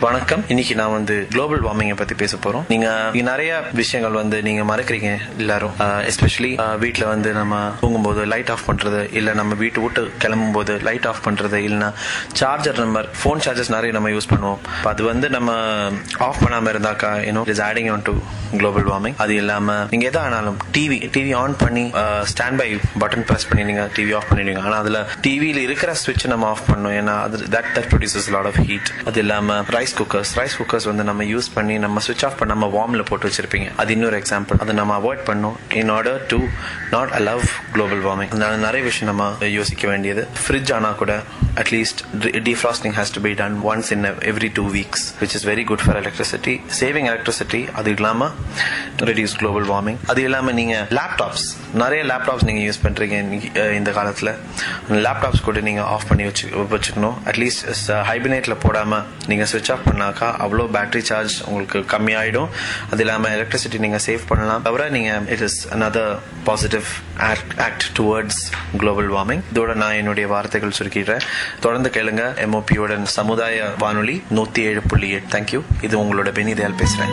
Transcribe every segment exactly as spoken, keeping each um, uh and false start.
வணக்கம். இன்னைக்கு நான் வந்து குளோபல் வார்மிங்கை பத்தி பேச போறோம். நீங்க நிறைய விஷயங்கள் வந்து நீங்க மறக்கிறீங்க எல்லாரும். எஸ்பெஷலி வீட்டுல வந்து நம்ம தூங்கும்போது லைட் ஆஃப் பண்றது, இல்ல நம்ம வீட்டு விட்டு கிளம்பும் போது லைட் ஆஃப் பண்றது, இல்லைன்னா சார்ஜர் நம்பர் போன் சார்ஜர்ஸ் நிறைய நம்ம யூஸ் பண்ணுவோம். அது வந்து நம்ம ஆஃப் பண்ணாம இருந்தாக்கா you know is adding on to global warming. அது இல்லாம நீங்க எதா ஆனாலும் டிவி டிவி ஆன் பண்ணி ஸ்டாண்ட் பை பட்டன் பிரஸ் பண்ணி நீங்க டிவி ஆஃப் பண்ணிடுவீங்க. ஆனா அதுல டிவியில இருக்கிற ஸ்விட்ச் நம்ம ஆஃப் பண்ணணும். ஏன்னா அது that that produces lot of heat. அது இல்லாம ரைஸ் குக்கர்ஸ் ரைஸ் குக்கர்ஸ் வந்து நம்ம யூஸ் பண்ணி நம்ம ஸ்விட்ச் ஆஃப் பண்ணாம வார்ம்ல போட்டு வச்சிருப்பீங்க. அது இன்னொரு எக்ஸாம்பிள். அதை நம்ம அவாய்ட் பண்ணணும் in order to not allow global warming. அதனால நிறைய விஷயம் நம்ம யோசிக்க வேண்டியது. ஃப்ரிட்ஜ் ஆனா கூட at least defrosting has to be done once in every two weeks, which is very good for electricity, saving electricity. அது இல்லாம reduce global warming. அது இல்லாம நீங்க லேப்டாப்ஸ் நிறைய லேப்டாப்ஸ் நீங்க யூஸ் பண்றீங்க இந்த காலத்துல. லேப்டாப்ஸ் கூட நீங்க ஆஃப் பண்ணி வச்சு வச்சுக்கணும். அட்லீஸ்ட் ஹைபினேட்ல போடாம நீங்க ஸ்விட்ச் ஆஃப் பண்ணாக்கா அவ்வளோ பேட்டரி சார்ஜ் உங்களுக்கு கம்மியாயிடும். அது இல்லாம எலக்ட்ரிசிட்டி நீங்க சேவ் பண்ணலாம். தவிர நீங்க it is another positive act towards global warming. இதோட நான் என்னுடைய வார்த்தைகள் சுருக்கிடுறேன். தொடர்ந்து கேளுங்க எம்ஓபியோட சமுதாய வானொலி நூத்தி ஏழு புள்ளி எட்டு. தேங்க்யூ. இது உங்களோட பெனிதயால் பேசுறேன்.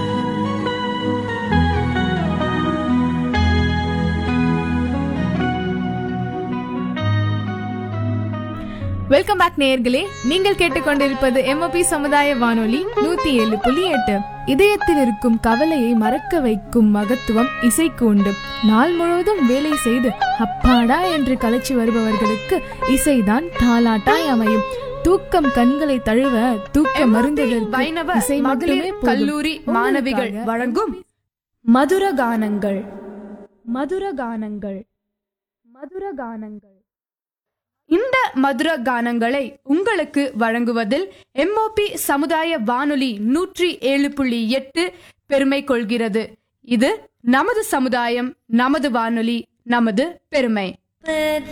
வெல்கம் பேக் நேயர்களே. நீங்கள் கேட்டுக்கொண்டிருப்பது எம்ஓபி சமுதாய வானொலி நூத்தி ஏழு புள்ளி எட்டு. இதயத்தில் இருக்கும் கவலையை மறக்க வைக்கும் மகத்துவம் இசைக்கு உண்டு. நாள் முழுவதும் வேலை செய்து அப்பாடா என்று கலைச்சி வருபவர்களுக்கு இசைதான் தாலாட்டாய் அமையும். தூக்கம் கண்களை தழுவ தூக்க மருந்துகள் இசை மட்டுமே கல்லூரி மாணவிகள் வழங்கும் மதுர கானங்கள். மதுர கானங்கள் மதுர கானங்கள் இந்த மதுர கானங்களை உங்களுக்கு வழங்குவதில் எம்ஓபி சமுதாய வானொலி நூற்றி ஏழு புள்ளி எட்டு பெருமை கொள்கிறது. இது நமது சமுதாயம், நமது வானொலி, நமது பெருமை.